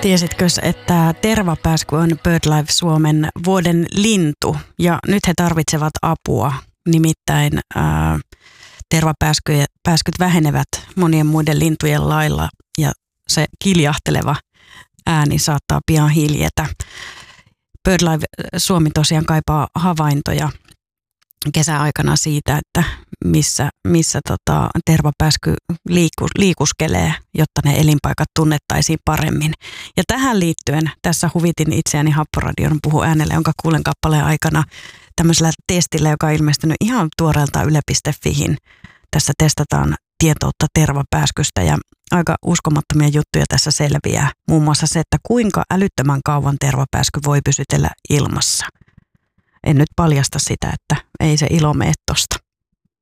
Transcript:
Tiesitkö, että tervapääsky on BirdLife Suomen vuoden lintu ja nyt he tarvitsevat apua. Nimittäin tervapääskyt vähenevät monien muiden lintujen lailla ja se kiljahteleva ääni saattaa pian hiljetä. BirdLife Suomi tosiaan kaipaa havaintoja kesäaikana siitä, että missä tervapääsky liikuskelee, jotta ne elinpaikat tunnettaisiin paremmin. Ja tähän liittyen tässä huvitin itseäni Happoradion Puhu äänelle, jonka kuulen kappaleen aikana tämmöisellä testillä, joka on ilmestynyt ihan tuoreelta yle.fihin. Tässä testataan tietoutta tervapääskystä ja aika uskomattomia juttuja tässä selviää. Muun muassa se, että kuinka älyttömän kauan tervapääsky voi pysytellä ilmassa. En nyt paljasta sitä, että ei se ilo mene tosta.